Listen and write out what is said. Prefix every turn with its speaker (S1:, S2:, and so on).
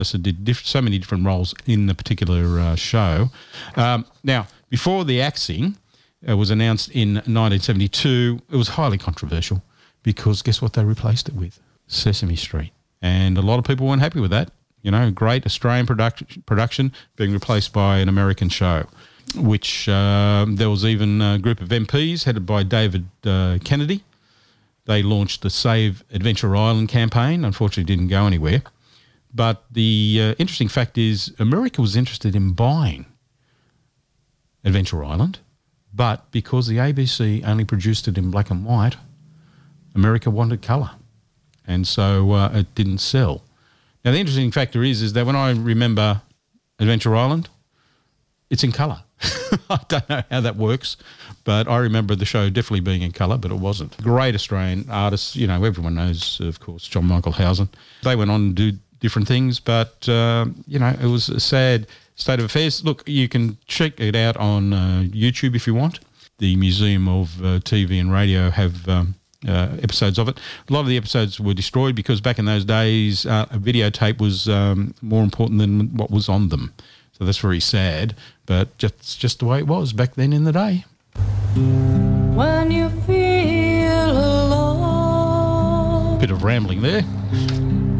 S1: So did so many different roles in the particular show. Now, before the axing was announced in 1972, it was highly controversial because guess what they replaced it with? Sesame Street. And a lot of people weren't happy with that. You know, great Australian production being replaced by an American show, which there was even a group of MPs headed by David Kennedy. They launched the Save Adventure Island campaign. Unfortunately, it didn't go anywhere. But the interesting fact is America was interested in buying Adventure Island, but because the ABC only produced it in black and white, America wanted colour, and so it didn't sell. Now, the interesting factor is that when I remember Adventure Island, it's in colour. I don't know how that works, but I remember the show definitely being in colour, but it wasn't. Great Australian artists, you know, everyone knows, of course, John Michael Housen. They went on to do different things, but, you know, it was a sad state of affairs. Look, you can check it out on YouTube if you want. The Museum of TV and Radio have episodes of it. A lot of the episodes were destroyed because back in those days, a videotape was more important than what was on them. So that's very sad, but just the way it was back then in the day. When you feel alone. Bit of rambling there.